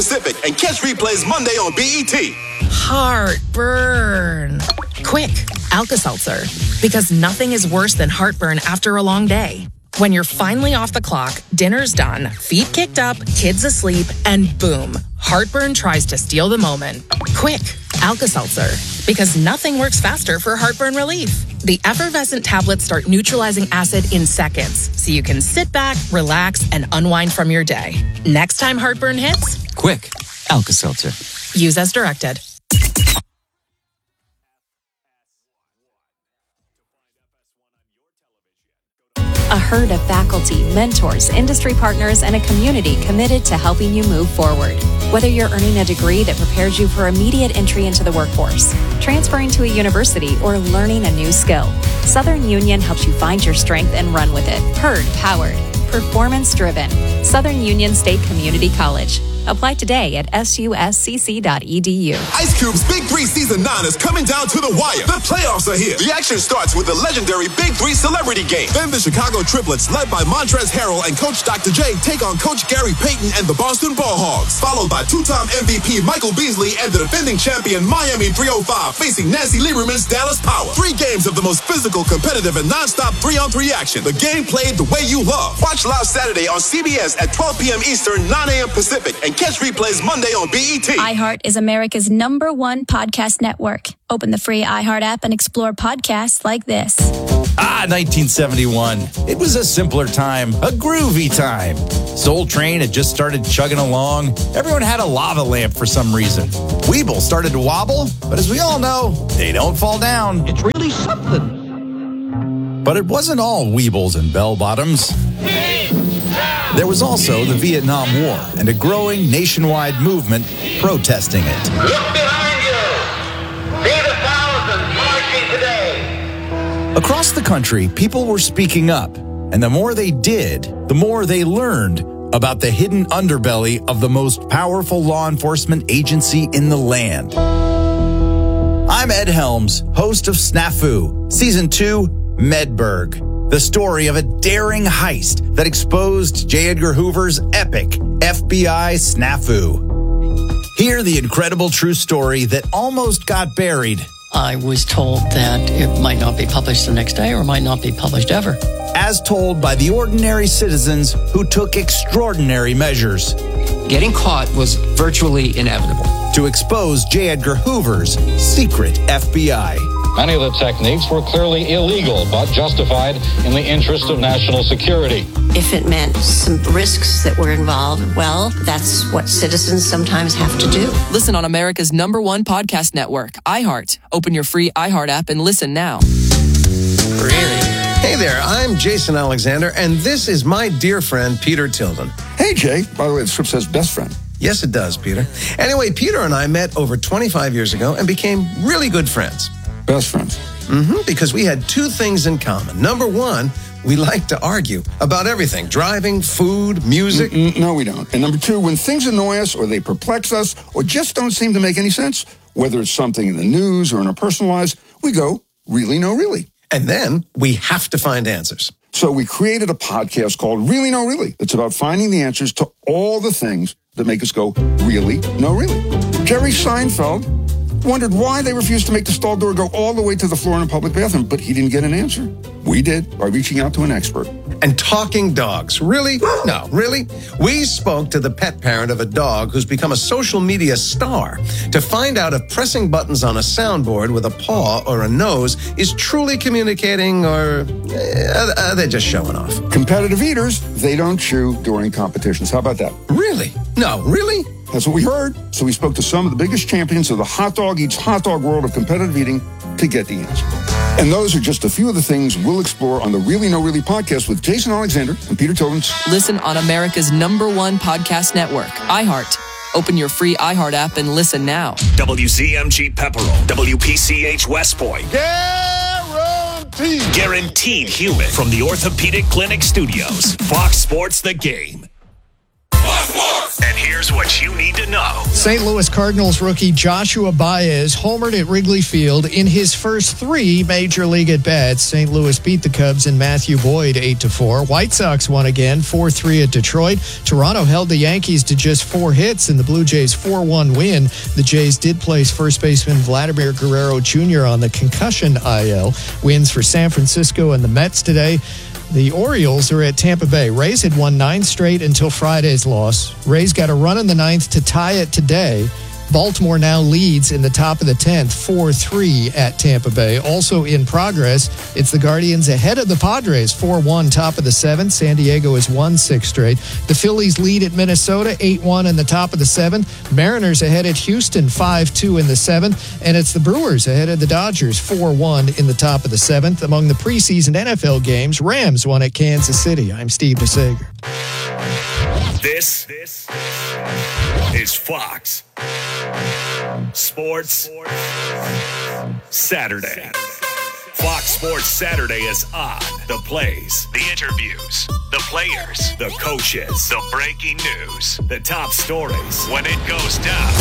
Pacific and catch replays Monday on BET. Heartburn. Quick, Alka-Seltzer. Because nothing is worse than heartburn after a long day. When you're finally off the clock, dinner's done, feet kicked up, kids asleep, and boom, heartburn tries to steal the moment. Quick, Alka-Seltzer. Because nothing works faster for heartburn relief. The effervescent tablets start neutralizing acid in seconds, so you can sit back, relax, and unwind from your day. Next time heartburn hits, quick, Alka-Seltzer. Use as directed. A herd of faculty, mentors, industry partners, and a community committed to helping you move forward. Whether you're earning a degree that prepares you for immediate entry into the workforce, transferring to a university, or learning a new skill, Southern Union helps you find your strength and run with it. Herd powered, performance driven. Southern Union State Community College. Apply today at suscc.edu. Ice Cube's Big 3 Season 9 is coming down to the wire. The playoffs are here. The action starts with the legendary Big 3 Celebrity Game. Then the Chicago Triplets, led by Montrezl Harrell and Coach Dr. J, take on Coach Gary Payton and the Boston Ball Hogs. Followed by two-time MVP Michael Beasley and the defending champion Miami 305 facing Nancy Lieberman's Dallas Power. 3 games of the most physical, competitive, and non-stop 3-on-3 action. The game played the way you love. Watch live Saturday on CBS at 12 p.m. Eastern, 9 a.m. Pacific, and catch replays Monday on BET. iHeart is America's #1 podcast network. Open the free iHeart app and explore podcasts like this. 1971. It was a simpler time, a groovy time. Soul Train had just started chugging along. Everyone had a lava lamp for some reason. Weeble started to wobble, but as we all know, they don't fall down. It's really something. But it wasn't all Weebles and bell-bottoms. There was also the Vietnam War and a growing nationwide movement protesting it. Look behind you. See the thousands marching today. Across the country, people were speaking up, and the more they did, the more they learned about the hidden underbelly of the most powerful law enforcement agency in the land. I'm Ed Helms, host of Snafu, Season 2, Medberg. The story of a daring heist that exposed J. Edgar Hoover's epic FBI snafu. Hear the incredible true story that almost got buried. I was told that it might not be published the next day or might not be published ever. As told by the ordinary citizens who took extraordinary measures. Getting caught was virtually inevitable. To expose J. Edgar Hoover's secret FBI. Many of the techniques were clearly illegal, but justified in the interest of national security. If it meant some risks that were involved, well, that's what citizens sometimes have to do. Listen on America's #1 podcast network, iHeart. Open your free iHeart app and listen now. Really? Hey there, I'm Jason Alexander, and this is my dear friend, Peter Tilden. Hey, Jay. By the way, the script says best friend. Yes, it does, Peter. Anyway, Peter and I met over 25 years ago and became really good friends. Best friends. Because we had 2 things in common. Number 1, we like to argue about everything. Driving, food, music. No, we don't. And number 2, when things annoy us or they perplex us or just don't seem to make any sense, whether it's something in the news or in our personal lives, we go, really, no, really. And then we have to find answers. So we created a podcast called Really, No, Really. It's about finding the answers to all the things that make us go, really, no, really. Jerry Seinfeld wondered why they refused to make the stall door go all the way to the floor in a public bathroom, but he didn't get an answer. We did by reaching out to an expert. And talking dogs. Really? No, really? We spoke to the pet parent of a dog who's become a social media star to find out if pressing buttons on a soundboard with a paw or a nose is truly communicating or are they just showing off? Competitive eaters, they don't chew during competitions. How about that? Really? No, really? That's what we heard. So we spoke to some of the biggest champions of the hot dog eats hot dog world of competitive eating to get the answer. And those are just a few of the things we'll explore on the Really No Really podcast with Jason Alexander and Peter Tilden. Listen on America's #1 podcast network, iHeart. Open your free iHeart app and listen now. WZMG Pepperell, WPCH West Point. Guaranteed human from the Orthopedic Clinic Studios. Fox Sports The Game. Fox Sports! And here's what you need to know. St. Louis Cardinals rookie Joshua Baez homered at Wrigley Field in his first 3 Major League at-bats. St. Louis beat the Cubs and Matthew Boyd 8-4. White Sox won again 4-3 at Detroit. Toronto held the Yankees to just 4 hits in the Blue Jays' 4-1 win. The Jays did place first baseman Vladimir Guerrero Jr. on the concussion IL. Wins for San Francisco and the Mets today. The Orioles are at Tampa Bay. Rays had won 9 straight until Friday's loss. Rays got a run in the 9th to tie it today. Baltimore now leads in the top of the 10th, 4-3 at Tampa Bay. Also in progress, it's the Guardians ahead of the Padres, 4-1, top of the 7th. San Diego has won 6 straight. The Phillies lead at Minnesota, 8-1 in the top of the 7th. Mariners ahead at Houston, 5-2 in the 7th. And it's the Brewers ahead of the Dodgers, 4-1 in the top of the 7th. Among the preseason NFL games, Rams won at Kansas City. I'm Steve DeSager. This is Fox Sports Saturday. Fox Sports Saturday is on. The plays, the interviews, the players, the coaches, the breaking news, the top stories. When it goes down,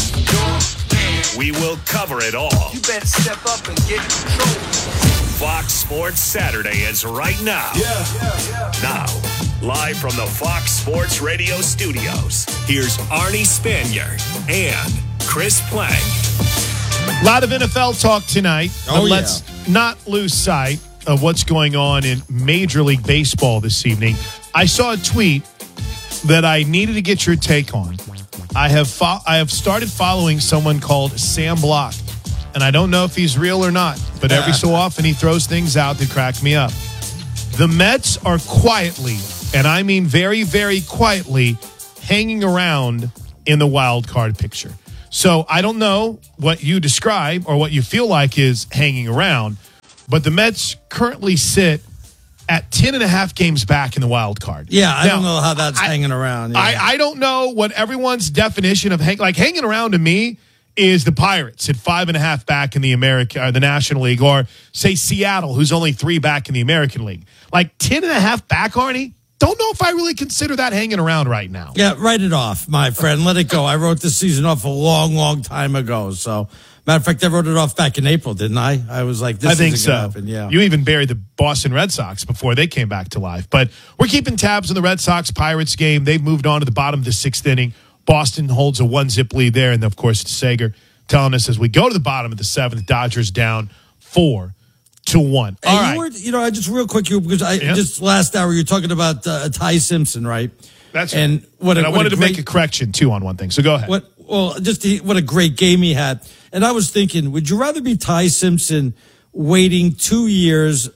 we will cover it all. You better step up and get in control. Fox Sports Saturday is right now. Now, live from the Fox Sports Radio studios, here's Arnie Spanier and Chris Plank. A lot of NFL talk tonight. Let's not lose sight of what's going on in Major League Baseball this evening. I saw a tweet that I needed to get your take on. I have started following someone called Sam Block, and I don't know if he's real or not, but every so often he throws things out that crack me up. The Mets are quietly, and I mean very, very quietly, hanging around in the wild card picture. So I don't know what you describe or what you feel like is hanging around, but the Mets currently sit at 10.5 games back in the wild card. Yeah, I don't know how that's hanging around. Yeah. I don't know what everyone's definition of hanging around to me is the Pirates at 5.5 back in the the National League, or say Seattle, who's only 3 back in the American League. Like 10.5 back, Arnie. Don't know if I really consider that hanging around right now. Yeah, write it off, my friend. Let it go. I wrote this season off a long, long time ago. So, matter of fact, I wrote it off back in April, didn't I? I was like, this isn't going to happen. Yeah. You even buried the Boston Red Sox before they came back to life. But we're keeping tabs on the Red Sox-Pirates game. They've moved on to the bottom of the 6th inning. Boston holds a 1-zip lead there. And, of course, Sager telling us as we go to the bottom of the 7th, Dodgers down 4-1. All right. I just real quick, because just last hour you're talking about Ty Simpson, right? That's and right. I wanted to make a correction too on one thing. So go ahead. What a great game he had. And I was thinking, would you rather be Ty Simpson waiting 2 years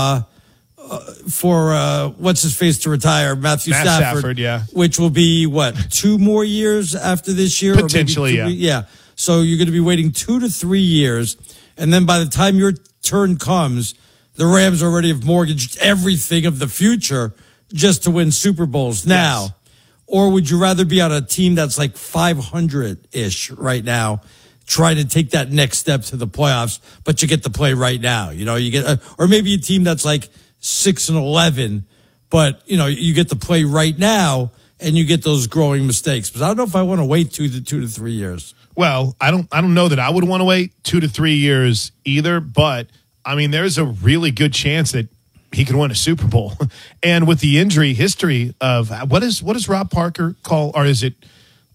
for what's his face to retire, Matthew Stafford, which will be 2 more years after this year, potentially, or maybe yeah. So you're going to be waiting 2 to 3 years, and then by the time your turn comes, the Rams already have mortgaged everything of the future just to win Super Bowls now. Yes. Or would you rather be on a team that's like 500-ish right now, trying to take that next step to the playoffs, but you get to play right now? You get, or maybe a team that's like 6-11, but you get to play right now and you get those growing mistakes. But I don't know if I want to wait 2 to 3 years. Well, I don't know that I would want to wait 2 to 3 years either, but I mean, there's a really good chance that he could win a Super Bowl. And with the injury history of what does Rob Parker call, or is it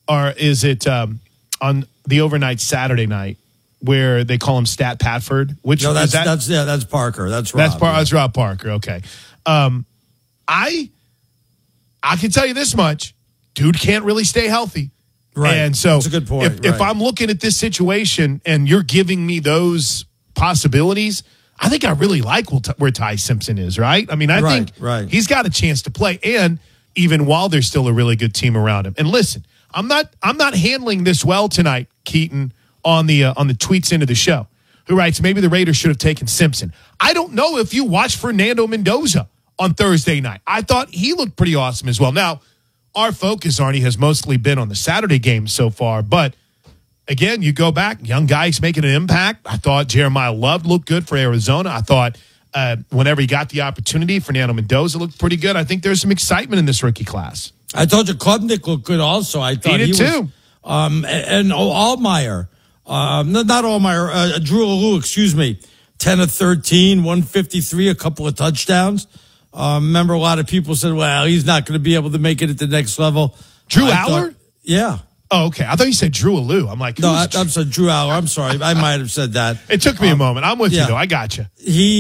on the overnight Saturday night where they call him Stat Patford? That's Parker. That's Rob. That's Rob Parker. Okay. I can tell you this much: dude can't really stay healthy. Right. And so that's a good point. If I'm looking at this situation and you're giving me those possibilities, I think I really like where Ty Simpson is, right? I mean, I think he's got a chance to play, and even while there's still a really good team around him. And listen, I'm not handling this well tonight, Keaton, on the tweets into the show, who writes, maybe the Raiders should have taken Simpson. I don't know if you watched Fernando Mendoza on Thursday night. I thought he looked pretty awesome as well. Now, our focus, Arnie, has mostly been on the Saturday games so far, but again, you go back, young guys making an impact. I thought Jeremiah Love looked good for Arizona. I thought whenever he got the opportunity, Fernando Mendoza looked pretty good. I think there's some excitement in this rookie class. I told you Klubnik looked good also. I thought he did too. And Allmeyer. Not Allmeyer, Drew Alou, excuse me. 10 of 13, 153, a couple of touchdowns. Remember, a lot of people said, well, he's not going to be able to make it at the next level. Drew Aller? Yeah. Oh, okay. I thought you said Drew Alou. I'm like, I'm sorry, Drew Aller. I'm sorry. I might have said that. It took me a moment. I'm with you, though. I got you.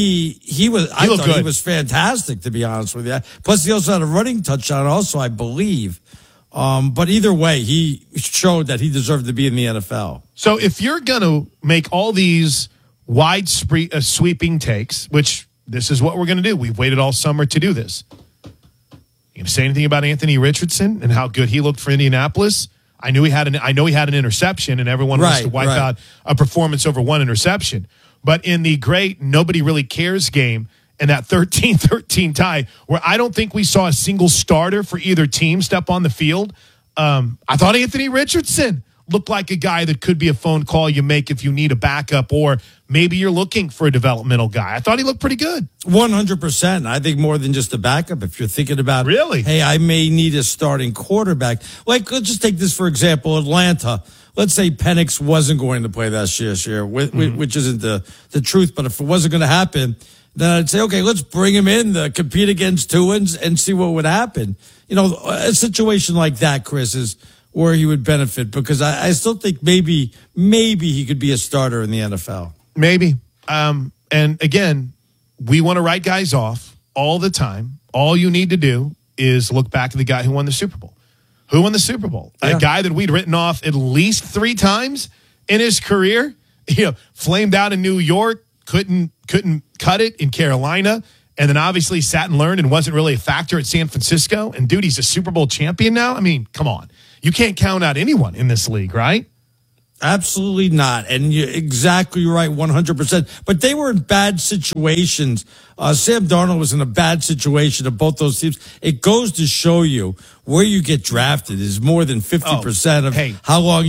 He was. I thought good. he was fantastic, to be honest with you. Plus, he also had a running touchdown, also, I believe. But either way, he showed that he deserved to be in the NFL. So, if you're going to make all these wide sweeping takes, which this is what we're going to do, we've waited all summer to do this. You going to say anything about Anthony Richardson and how good he looked for Indianapolis? I know he had an interception, and everyone wants to wipe out a performance over one interception. But in the great nobody really cares game, and that 13-13 tie, where I don't think we saw a single starter for either team step on the field, I thought Anthony Richardson looked like a guy that could be a phone call you make if you need a backup, or maybe you're looking for a developmental guy. I thought he looked pretty good. 100%. I think more than just a backup. If you're thinking about, really, hey, I may need a starting quarterback. Like, let's just take this for example, Atlanta. Let's say Penix wasn't going to play this year, which isn't the truth. But if it wasn't going to happen, then I'd say, okay, let's bring him in to compete against two and see what would happen. You know, a situation like that, Chris, is where he would benefit, because I still think maybe he could be a starter in the NFL. Maybe. And again, we want to write guys off all the time. All you need to do is look back at the guy who won the Super Bowl. Who won the Super Bowl? Yeah. A guy that we'd written off at least 3 times in his career. You know, flamed out in New York, couldn't cut it in Carolina, and then obviously sat and learned and wasn't really a factor at San Francisco. And dude, he's a Super Bowl champion now. I mean, come on. You can't count out anyone in this league, right? Absolutely not. And you're exactly right, 100%. But they were in bad situations. Sam Darnold was in a bad situation of both those teams. It goes to show you where you get drafted is more than 50% of how long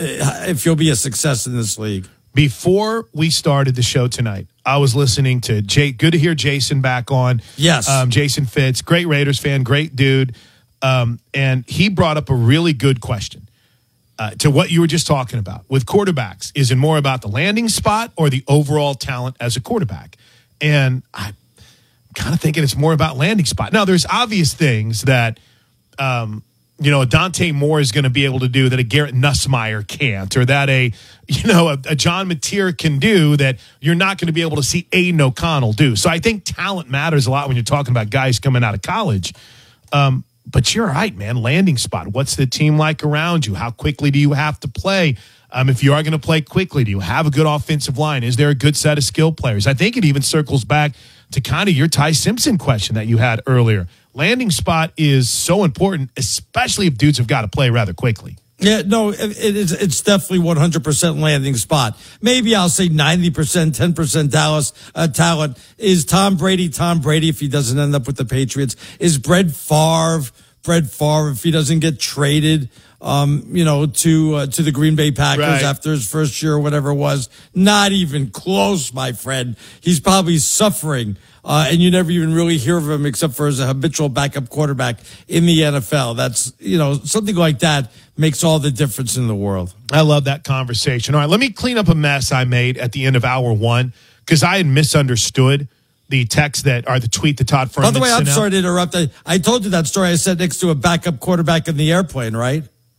if you'll be a success in this league. Before we started the show tonight, I was listening to good to hear Jason back on. Yes. Jason Fitz, great Raiders fan, great dude. And he brought up a really good question to what you were just talking about. With quarterbacks, is it more about the landing spot or the overall talent as a quarterback? And I'm kind of thinking it's more about landing spot. Now, there's obvious things that, a Dante Moore is going to be able to do that a Garrett Nussmeier can't, or that a John Mateer can do that you're not going to be able to see Aiden O'Connell do. So I think talent matters a lot when you're talking about guys coming out of college. But you're right, man. Landing spot. What's the team like around you? How quickly do you have to play? If you are going to play quickly, do you have a good offensive line? Is there a good set of skill players? I think it even circles back to kind of your Ty Simpson question that you had earlier. Landing spot is so important, especially if dudes have got to play rather quickly. Yeah, no, it's definitely 100% landing spot. Maybe I'll say 90%, 10% Dallas talent. Is Tom Brady if he doesn't end up with the Patriots? Is Brett Favre if he doesn't get traded, to the Green Bay Packers after his first year or whatever it was? Not even close, my friend. He's probably suffering. And you never even really hear of him except for as a habitual backup quarterback in the NFL. That's, something like that makes all the difference in the world. I love that conversation. All right, let me clean up a mess I made at the end of hour 1 because I had misunderstood the text the tweet that Todd Furman sent out. By the way, I'm sorry to interrupt. I told you that story. I said next to a backup quarterback in the airplane, right?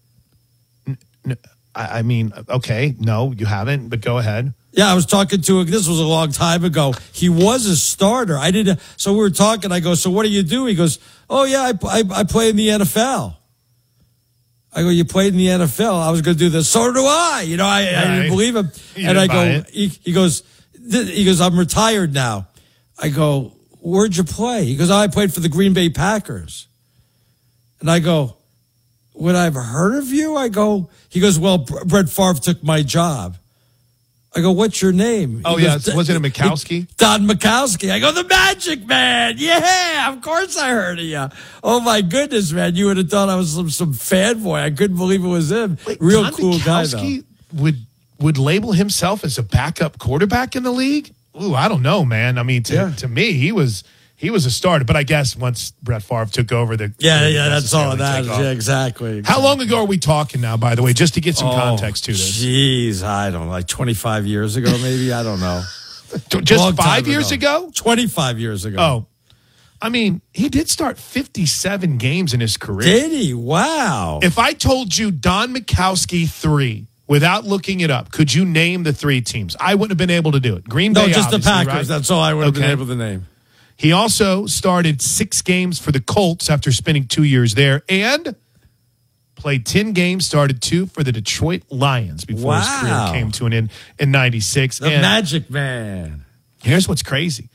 I mean, okay, no, you haven't, but go ahead. Yeah, I was talking to him. This was a long time ago. He was a starter. So we were talking. I go, so what do you do? He goes, oh, yeah, I play in the NFL. I go, you played in the NFL? I was going to do this. So do I. I didn't believe him. And I go, he goes, I'm retired now. I go, where'd you play? He goes, I played for the Green Bay Packers. And I go, would I have heard of you? He goes, well, Brett Favre took my job. I go, what's your name? Oh, goes, wasn't it Mikowski? Don Mikowski. I go, the Magic Man. Yeah, of course I heard of you. Oh, my goodness, man. You would have thought I was some fanboy. I couldn't believe it was him. Wait, real Don cool Mikowski guy, though. Would label himself as a backup quarterback in the league? Ooh, I don't know, man. I mean, to me, he was he was a starter. But I guess once Brett Favre took over, that's all of that. Yeah, exactly. How long ago are we talking now, by the way, just to get some context to this? Jeez, I don't know, like 25 years ago, maybe? I don't know. Just 5 years ago? 25 years ago. Oh. I mean, he did start 57 games in his career. Did he? Wow. If I told you Don Majkowski 3 without looking it up, could you name the 3 teams? I wouldn't have been able to do it. Green Bay, just the Packers. Right? That's all I would have been able to name. He also started 6 games for the Colts after spending 2 years there and played 10 games, started 2 for the Detroit Lions before his career came to an end in 96. The Magic Man. Here's what's crazy.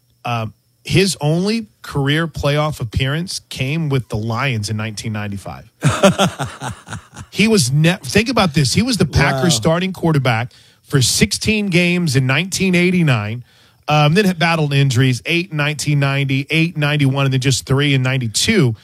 His only career playoff appearance came with the Lions in 1995. He was think about this. He was the Packers starting quarterback for 16 games in 1989. Then had battled injuries, 8 in 1990, 8 in 91, and then just 3 in 92.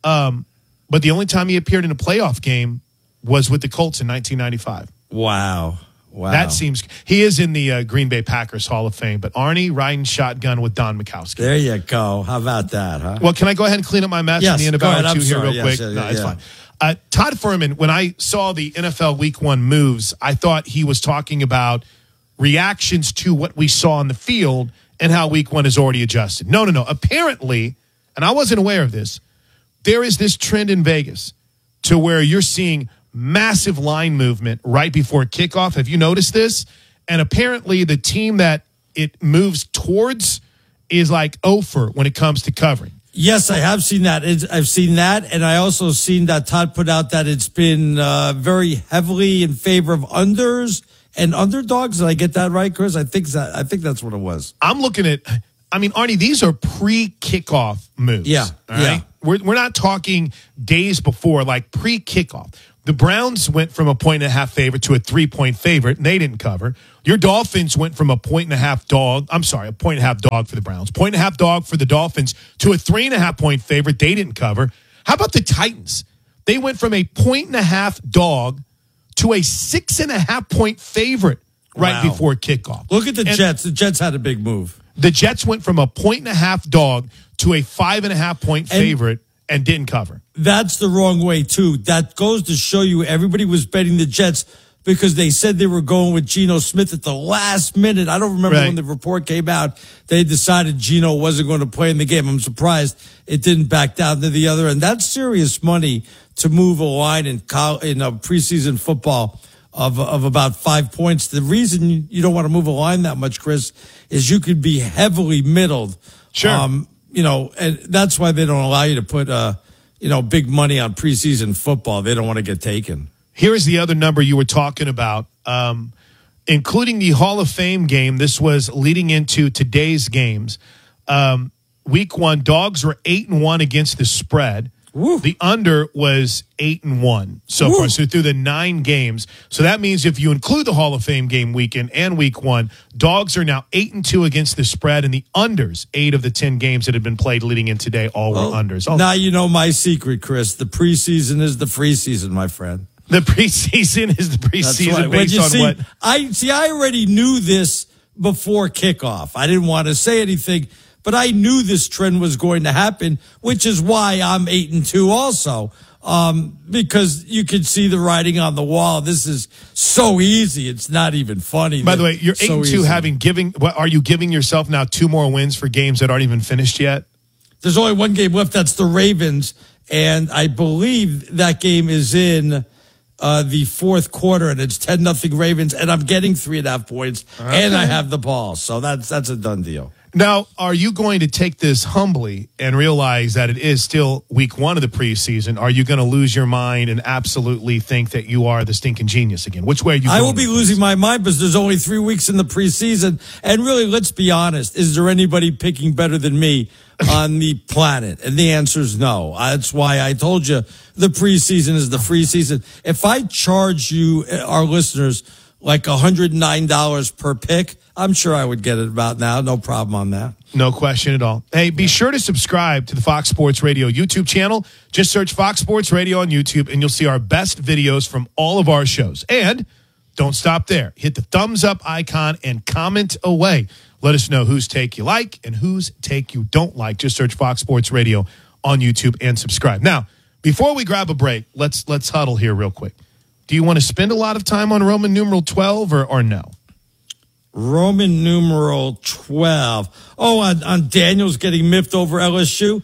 But the only time he appeared in a playoff game was with the Colts in 1995. Wow. That seems he is in the Green Bay Packers Hall of Fame, but Arnie riding shotgun with Don Majkowski. There you go. How about that, huh? Well, can I go ahead and clean up my mess in the end of hour 2 here real quick? It's fine. Todd Furman, when I saw the NFL Week 1 moves, I thought he was talking about reactions to what we saw on the field and how Week 1 is already adjusted. No. Apparently, and I wasn't aware of this, there is this trend in Vegas to where you're seeing massive line movement right before kickoff. Have you noticed this? And apparently the team that it moves towards is like over when it comes to covering. Yes, I have seen that. I've seen that, and I also seen that Todd put out that it's been very heavily in favor of unders and underdogs. Did I get that right, Chris? I think that's what it was. I'm looking at, Arnie, these are pre-kickoff moves. Yeah, all right? We're not talking days before, like pre-kickoff. The Browns went from a 1.5 favorite to a 3-point favorite, and they didn't cover. Your Dolphins went from a 1.5 dog. I'm sorry, a 1.5 dog for the Browns. 1.5 dog for the Dolphins to a 3.5 point favorite. They didn't cover. How about the Titans? They went from a 1.5 dog to a 6.5 point favorite right before kickoff. Look at the Jets. The Jets had a big move. The Jets went from a 1.5 dog to a 5.5 point favorite and didn't cover. That's the wrong way, too. That goes to show you everybody was betting the Jets because they said they were going with Geno Smith at the last minute. I don't remember when the report came out. They decided Geno wasn't going to play in the game. I'm surprised it didn't back down to the other end. That's serious money to move a line in preseason football of about 5 points. The reason you don't want to move a line that much, Chris, is you could be heavily middled. Sure. And that's why they don't allow you to put, big money on preseason football. They don't want to get taken. Here is the other number you were talking about, including the Hall of Fame game. This was leading into today's games. Week 1, dogs were 8-1 against the spread. Woo. The under was 8-1 so far, so through the 9 games. So that means if you include the Hall of Fame game weekend and Week 1, dogs are now 8-2 against the spread, and the unders, 8 of the 10 games that have been played leading in today, all were unders. Now you know my secret, Chris. The preseason is the free season, my friend. The preseason is the preseason based on what? I already knew this before kickoff. I didn't want to say anything, but I knew this trend was going to happen, which is why I'm 8-2 also, because you can see the writing on the wall. This is so easy. It's not even funny. By the way, you're 8-2 are you giving yourself now 2 more wins for games that aren't even finished yet? There's only one game left. That's the Ravens. And I believe that game is in the fourth quarter, and it's 10-0 Ravens, and I'm getting 3.5 points, and I have the ball. So that's a done deal. Now, are you going to take this humbly and realize that it is still week 1 of the preseason? Are you going to lose your mind and absolutely think that you are the stinking genius again? Which way are you going? I will be losing my mind because there's only 3 weeks in the preseason. And really, let's be honest. Is there anybody picking better than me on the planet? And the answer is no. That's why I told you the preseason is the free season. If I charge you, our listeners, like $109 per pick, I'm sure I would get it about now. No problem on that. No question at all. Hey, be sure to subscribe to the Fox Sports Radio YouTube channel. Just search Fox Sports Radio on YouTube, and you'll see our best videos from all of our shows. And don't stop there. Hit the thumbs up icon and comment away. Let us know whose take you like and whose take you don't like. Just search Fox Sports Radio on YouTube and subscribe. Now, before we grab a break, let's huddle here real quick. Do you want to spend a lot of time on Roman numeral 12 or no? Roman numeral 12. Oh, on Daniels getting miffed over LSU.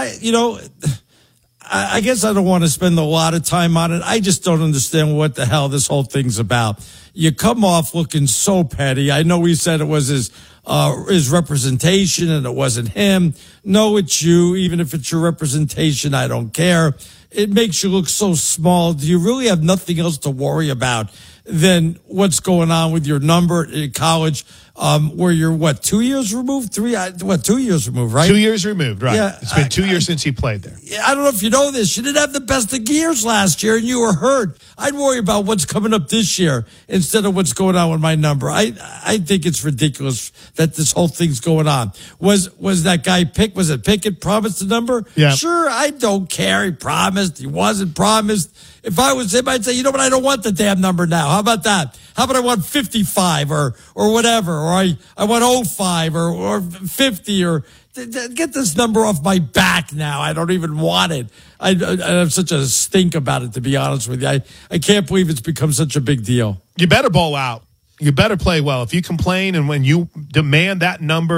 I guess I don't want to spend a lot of time on it. I just don't understand what the hell this whole thing's about. You come off looking so petty. I know he said it was his representation and it wasn't him. No, it's you. Even if it's your representation, I don't care. It makes you look so small. Do you really have nothing else to worry about than what's going on with your number in college, where you're, 2 years removed? 2 years removed, right? 2 years removed, right. Yeah, it's been 2 years since he played there. I don't know if you know this. You didn't have the best of gears last year, and you were hurt. I'd worry about what's coming up this year instead of what's going on with my number. I think it's ridiculous that this whole thing's going on. Was that guy Pickett promised the number? Yeah. Sure, I don't care. He promised. He wasn't promised. If I was him, I'd say, you know what? I don't want the damn number now. How about that? How about I want 55 or whatever, or I want 05 or 50 or get this number off my back now. I don't even want it. I have such a stink about it, to be honest with you. I can't believe it's become such a big deal. You better bowl out. You better play well. If you complain and when you demand that number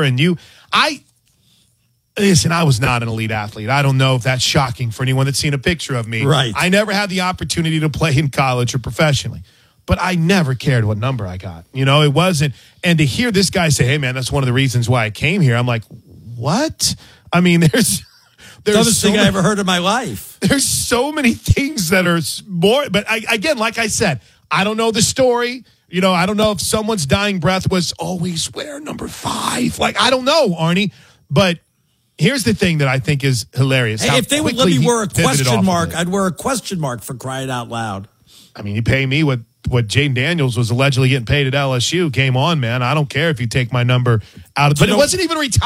Listen, I was not an elite athlete. I don't know if that's shocking for anyone that's seen a picture of me. Right. I never had the opportunity to play in college or professionally, but I never cared what number I got. It wasn't. And to hear this guy say, hey, man, that's one of the reasons why I came here. I'm like, what? I mean, there's dumbest thing I ever heard in my life. There's so many things that are more. But again, like I said, I don't know the story. I don't know if someone's dying breath was always wear number 5. Like, I don't know, Arnie. But here's the thing that I think is hilarious. Hey, if they would let me wear a question mark, I'd wear a question mark, for crying out loud. I mean, you pay me what Jaden Daniels was allegedly getting paid at LSU. Game on, man. I don't care if you take my number out of it. But it wasn't even retired.